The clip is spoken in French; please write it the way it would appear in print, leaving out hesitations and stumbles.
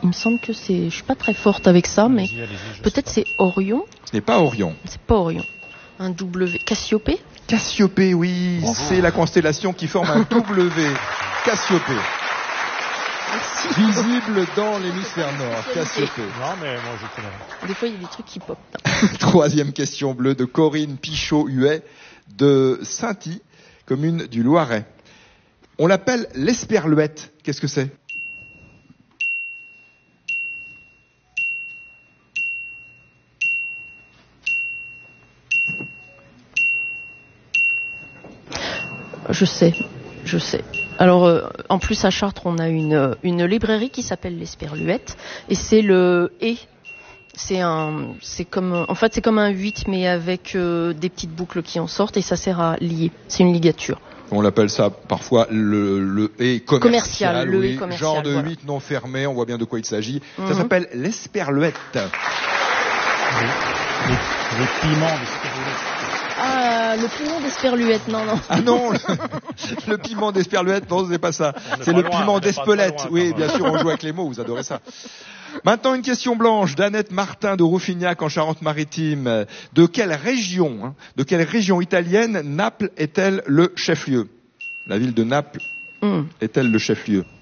me semble que je suis pas très forte avec ça, mais peut-être c'est Orion. Ce n'est pas Orion. C'est pas Orion. Un W. Cassiopée? Cassiopée, oui, c'est la constellation qui forme un W. Cassiopée. Visible dans l'hémisphère nord, Cassiopée. Non, mais moi je connais. Des fois, il y a des trucs qui pop. Troisième question bleue de Corinne Pichot-Huet de Sainty, commune du Loiret. On l'appelle l'esperluette. Qu'est-ce que c'est? Je sais. Alors, en plus à Chartres, on a une librairie qui s'appelle l'Esperluette, et c'est le et. C'est comme un 8, mais avec des petites boucles qui en sortent, et ça sert à lier. C'est une ligature. On l'appelle ça parfois le et commercial, le oui, et commercial, genre de voilà. 8 non fermé, on voit bien de quoi il s'agit. Ça s'appelle l'esperluette. Les piments d'esperluette. Ah, le piment d'Esperluette, non. Ah non, le piment d'esperluette, non, c'est pas ça. C'est le piment d'Espelette. Oui, bien sûr, on joue avec les mots, vous adorez ça. Maintenant, une question blanche d'Annette Martin de Rouffignac en Charente-Maritime. De quelle région italienne Naples est-elle le chef-lieu? La ville de Naples est-elle le chef-lieu?